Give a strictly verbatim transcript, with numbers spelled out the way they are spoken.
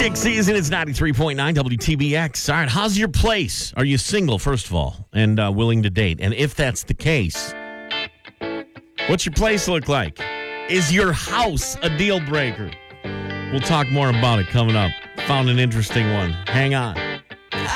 Stick season is ninety-three point nine W T B X. All right, how's your place? Are you single, first of all, and uh, willing to date? And if that's the case, what's your place look like? Is your house a deal breaker? We'll talk more about it coming up. Found an interesting one. Hang on.